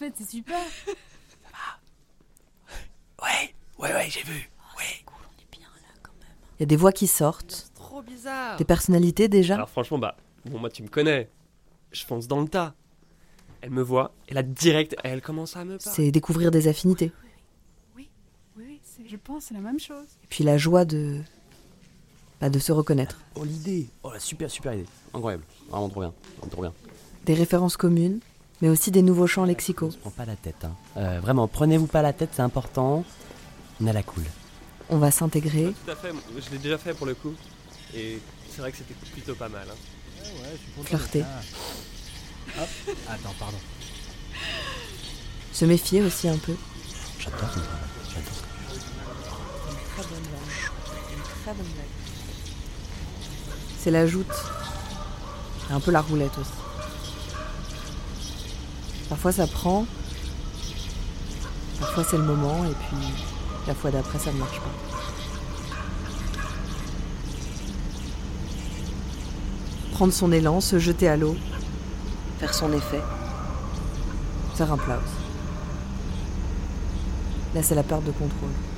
fait, c'est super. Ouais, j'ai vu. Ouais. C'est cool, on est bien là quand même. Il y a des voix qui sortent, C'est trop bizarre. des personnalités déjà. Alors franchement, moi tu me connais. Je fonce dans le tas. Elle me voit, et là direct, elle commence à me parler. C'est découvrir des affinités. Oui, je pense c'est la même chose. Et puis la joie de se reconnaître. Oh, l'idée. Oh, la super idée. Incroyable. Vraiment trop bien. Des références communes, mais aussi des nouveaux champs lexicaux. On se prend pas la tête, hein. Vraiment, prenez-vous pas la tête, c'est important. On a la cool. On va s'intégrer, Tout à fait, je l'ai déjà fait pour le coup. Et c'est vrai que c'était plutôt pas mal. Hein. Ouais, je suis content Flirter. de ça. Hop, attends, pardon. se méfier aussi un peu. J'adore ce truc. Une très bonne blague. C'est la joute. Et un peu la roulette aussi. Parfois ça prend, parfois c'est le moment, et puis la fois d'après ça ne marche pas. Prendre son élan, se jeter à l'eau, faire son effet, faire un plat aussi. Là c'est la perte de contrôle.